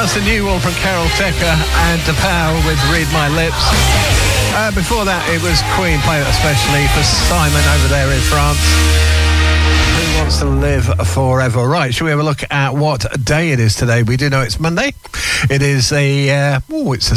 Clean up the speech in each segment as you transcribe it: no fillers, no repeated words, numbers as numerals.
That's a new one from Carol Decker and DePauw with Read My Lips. Before that, it was Queen playing it especially for Simon over there in France. Who wants to live forever? Right, shall we have a look at what day it is today? We do know it's Monday. It is it's the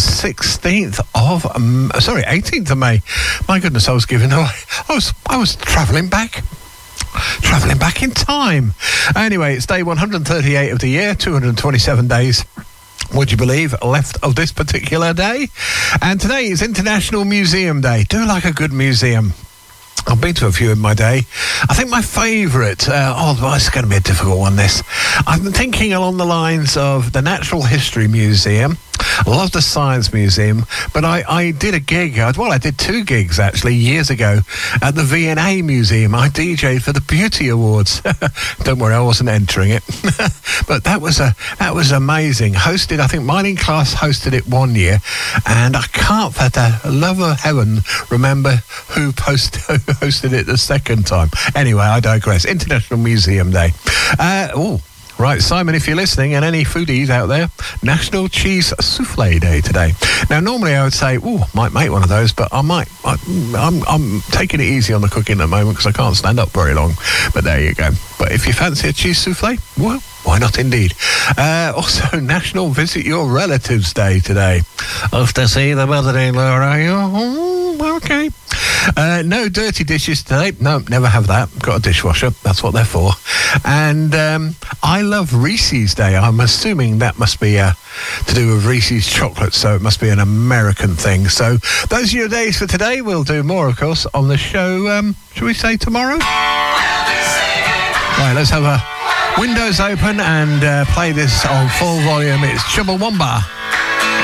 18th of May. My goodness, I was giving away. I was travelling back in time. Anyway, it's day 138 of the year, 227 days. Would you believe, left of this particular day? And today is International Museum Day. Do like a good museum. I've been to a few in my day. I think my favourite, it's going to be a difficult one, this. I've been thinking along the lines of the Natural History Museum. I love the Science Museum, but I did a gig, I did 2 gigs actually years ago at the V&A Museum. I DJ'd for the Beauty Awards. Don't worry, I wasn't entering it. But that was amazing. I think Mining Class hosted it one year, and I can't for the love of heaven remember who hosted it the second time. Anyway, I digress. International Museum Day. Right, Simon, if you're listening, and any foodies out there, National Cheese Souffle Day today. Now, normally I would say, might make one of those, but I'm taking it easy on the cooking at the moment because I can't stand up very long. But there you go. But if you fancy a cheese souffle, well, why not indeed? Also, National Visit Your Relatives Day today. Off to see the mother-in-law, are you? Okay. No dirty dishes today. No, never have that. Got a dishwasher. That's what they're for. And I love Reese's Day. I'm assuming that must be to do with Reese's chocolate, so it must be an American thing. So those are your days for today. We'll do more, of course, on the show, shall we say tomorrow? Right, let's have a windows open and play this on full volume. It's Chumbawamba.